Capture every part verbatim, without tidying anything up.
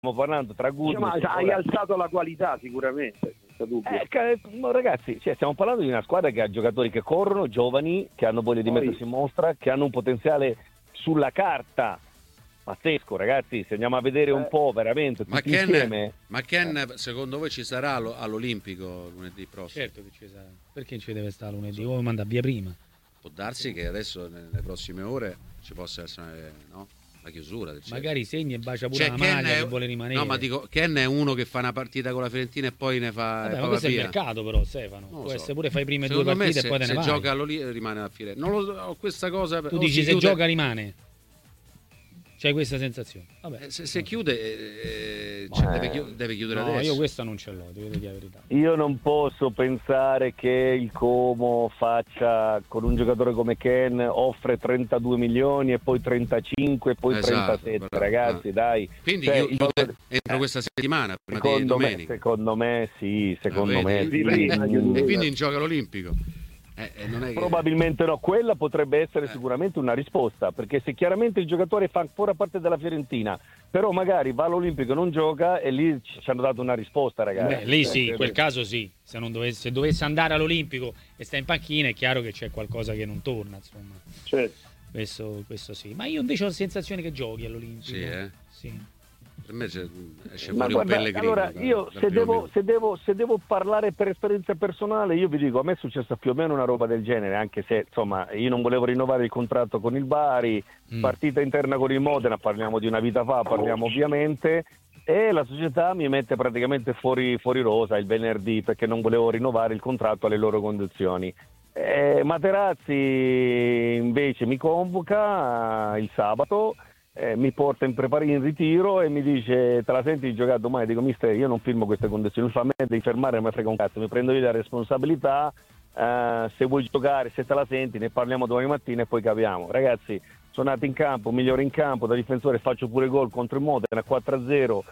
stiamo parlando tra gusti. Diciamo, hai alzato la qualità sicuramente, senza dubbio. Eh, ragazzi, cioè, stiamo parlando di una squadra che ha giocatori che corrono, giovani, che hanno voglia di Poi... mettersi in mostra, che hanno un potenziale sulla carta pazzesco, ragazzi. Se andiamo a vedere un eh. po' veramente tutti ma Ken, insieme. Ma Ken, eh. secondo voi ci sarà all'Olimpico lunedì prossimo? Certo che ci sarà. Perché ci deve stare lunedì? O manda via prima? Può darsi che adesso nelle prossime ore ci possa essere, no? La chiusura del magari segna e bacia pure cioè, la Ken maglia è... che vuole rimanere. No, ma dico, Ken è uno che fa una partita con la Fiorentina e poi ne fa. Vabbè, e ma questo via. è il mercato, però, Stefano. Non Può so. essere pure fai prime Secondo due partite me, e poi te se, ne se vai. gioca all'Olimpico rimane a Firenze. Non lo ho questa cosa. Tu dici se chiude... gioca rimane. C'hai questa sensazione? Vabbè. Se, se chiude, eh, cioè, eh, deve, chiudere, deve chiudere no, adesso. io questa non ce l'ho, devo dire la verità. Io non posso pensare che il Como faccia con un giocatore come Ken, offre trentadue milioni e poi trentacinque e poi Esatto, trentasetto, bravo. ragazzi, Ah. dai. Quindi Cioè, chiude io... entro questa settimana, prima di secondo me, domenica. secondo me sì, secondo Ah, me vedi? sì. E quindi in gioca l'Olimpico. Eh, eh, non è che... Probabilmente no, quella potrebbe essere eh. sicuramente una risposta, perché se chiaramente il giocatore fa ancora parte della Fiorentina, però magari va all'Olimpico e non gioca, e lì ci hanno dato una risposta, ragazzi. Beh, lì sì, in quel caso sì, se, non dovesse, se dovesse andare all'Olimpico e sta in panchina è chiaro che c'è qualcosa che non torna, insomma. Certo. Questo, questo sì, ma io invece ho la sensazione che giochi all'Olimpico. Sì, eh? Sì. Per me esce Ma fuori guarda, un Pellegrino. allora io da, se devo, se, devo, se devo parlare per esperienza personale, io vi dico, a me è successa più o meno una roba del genere, anche se insomma io non volevo rinnovare il contratto con il Bari, mm. partita interna con il Modena, parliamo di una vita fa, parliamo ovviamente, e la società mi mette praticamente fuori, fuori rosa il venerdì perché non volevo rinnovare il contratto alle loro condizioni. Eh, Materazzi invece mi convoca il sabato, eh, mi porta in, prepar- in ritiro e mi dice: te la senti di giocare domani? Dico: mister, io non firmo queste condizioni, fa a me devi fermare, non mi frega un cazzo, mi prendo io la responsabilità, eh, se vuoi giocare, se te la senti, ne parliamo domani mattina e poi capiamo. Ragazzi, sono nato in campo, migliore in campo, da difensore faccio pure gol contro il Modena quattro a zero,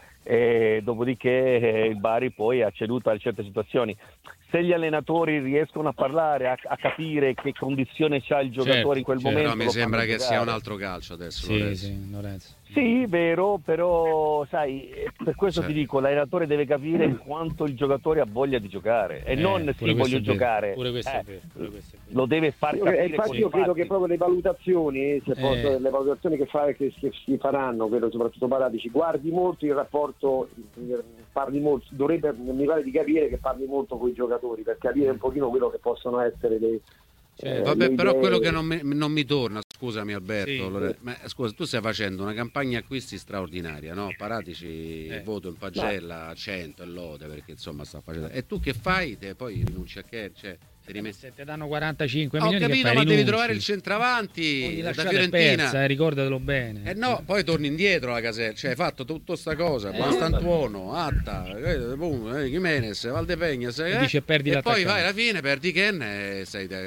e dopodiché eh, il Bari poi ha ceduto a certe situazioni. Se gli allenatori riescono a parlare, a, a capire che condizione c'ha il giocatore, certo, in quel certo. momento, no, mi sembra che giocare. sia un altro calcio adesso. Sì, Lorenzo. sì, Lorenzo. Sì, vero, però sai, per questo certo. ti dico, l'allenatore deve capire quanto il giocatore ha voglia di giocare e eh, non sì, voglio giocare. Pure questo eh, è vero, pure questo è vero. Lo deve far io, capire. Infatti io credo che proprio le valutazioni, se posso, eh. le valutazioni che, fa, che, che si faranno, credo soprattutto Paratici, guardi molto il rapporto, parli molto, dovrebbe, mi pare di capire che parli molto con i giocatori per capire un pochino quello che possono essere le... Cioè, eh, vabbè, però idee... quello che non mi, non mi torna, scusami Alberto, sì, Lore... ma scusa, tu stai facendo una campagna acquisti straordinaria, no? Paratici eh. voto in pagella a cento e lode perché insomma sta facendo. E tu che fai? Te poi rinunci a che? Cioè, ti rimetti... Se ti danno quarantacinque Ho milioni capito, che fai, ma rinunci. devi trovare il centravanti da Fiorentina. Persa, eh, ricordatelo bene. Eh no, poi torni indietro alla casella, cioè hai fatto tutta sta cosa, eh, Stantuono, Atta, eh, boom, eh, Jimenez, Valdepegna, sei, eh, dice, perdi e poi vai alla fine, perdi Ken e sei da,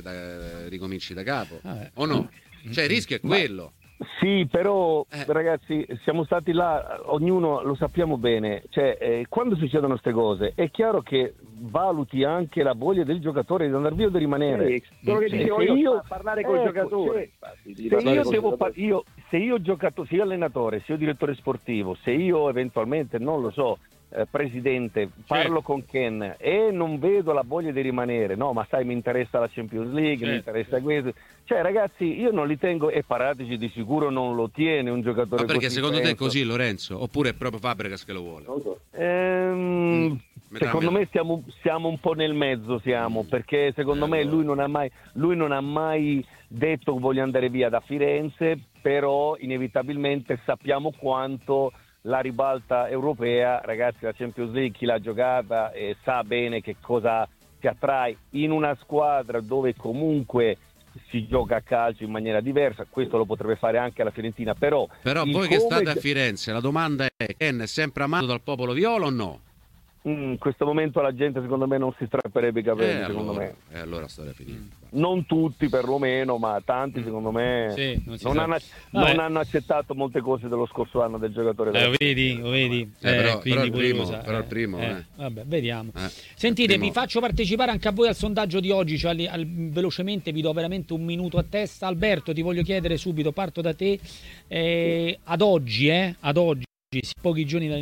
da, ricominci da capo. Ah, o no? Cioè il rischio è quello. Sì, però eh. ragazzi, siamo stati là, ognuno lo sappiamo bene, cioè eh, quando succedono queste cose è chiaro che valuti anche la voglia del giocatore di andare via o di rimanere. Sì, quello che dicevo io, io parlare col ecco, giocatore. Se, se, io devo par- io, se io giocato, se io allenatore, se io direttore sportivo, se io eventualmente, non lo so, eh, presidente, parlo sì. con Ken e non vedo la voglia di rimanere, no, ma sai, mi interessa la Champions League, sì, mi interessa sì. questo. Cioè ragazzi, io non li tengo, e Paratici di sicuro non lo tiene un giocatore. Ma perché così secondo penso. te è così, Lorenzo? Oppure è proprio Fabregas che lo vuole? Ehm, mm, secondo me siamo, siamo un po' nel mezzo, siamo, mm. perché secondo eh, me lui non ha mai lui non ha mai detto che voglio andare via da Firenze, però inevitabilmente sappiamo quanto la ribalta europea, ragazzi, la Champions League, chi l'ha giocata e sa bene che cosa ti attrae in una squadra dove comunque si gioca a calcio in maniera diversa. Questo lo potrebbe fare anche la Fiorentina, però però voi che state a Firenze, la domanda è: Ken è sempre amato dal popolo viola o no? In questo momento la gente secondo me non si strapperebbe i capelli, eh, secondo allora, me. E eh, allora storia finita. Mm. Non tutti perlomeno, ma tanti secondo me sì, non, non, hanno, non hanno accettato molte cose dello scorso anno del giocatore. Eh, lo vedi, lo vedi. Eh, eh, però, quindi però, il primo, usa, però il primo, eh, eh. Vabbè, vediamo. Eh, Sentite, vi faccio partecipare anche a voi al sondaggio di oggi, cioè al, al, velocemente vi do veramente un minuto a testa. Alberto, ti voglio chiedere subito, parto da te. Eh, ad oggi, eh, ad oggi pochi giorni